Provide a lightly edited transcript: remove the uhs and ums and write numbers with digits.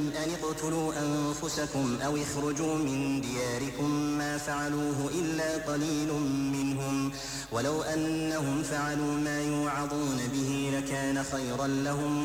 أن اقتلوا أنفسكم أو اخرجوا من دياركم ما فعلوه إلا قليل منهم ولو أنهم فعلوا ما يوعظون به لكان خيرا لهم